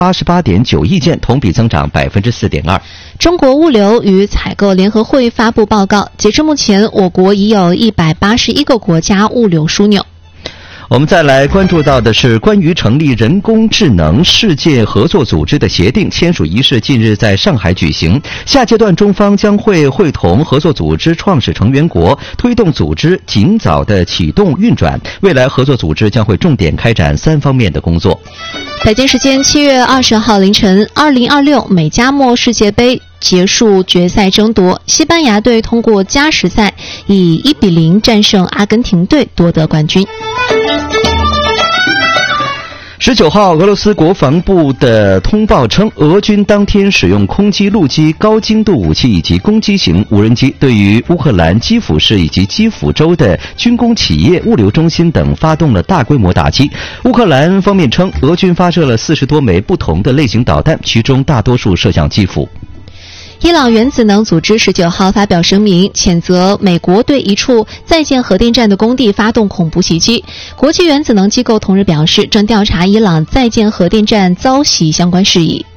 88.9亿件，同比增长4.2%。 中国物流与采购联合会发布报告，截至目前，我国已有181个国家物流枢纽。 我们再来关注到的是关于成立人工智能世界合作组织的协定签署仪式近日在上海举行。下阶段中方将会会同合作组织创始成员国，推动组织尽早的启动运转。未来合作组织将会重点开展3方面的工作。 北京时间7月20号凌晨，2026美加墨世界杯结束决赛争夺，西班牙队通过加时赛以1-0战胜阿根廷队夺得冠军。 19号，俄罗斯国防部的通报称，俄军当天使用空击、陆基、高精度武器以及攻击型无人机，对于乌克兰基辅市以及基辅州的军工企业、物流中心等发动了大规模打击。乌克兰方面称，俄军发射了40多枚不同的类型导弹，其中大多数射向基辅。 伊朗原子能组织19号发表声明，谴责美国对一处在建核电站的工地发动恐怖袭击。国际原子能机构同日表示，正调查伊朗在建核电站遭袭相关事宜。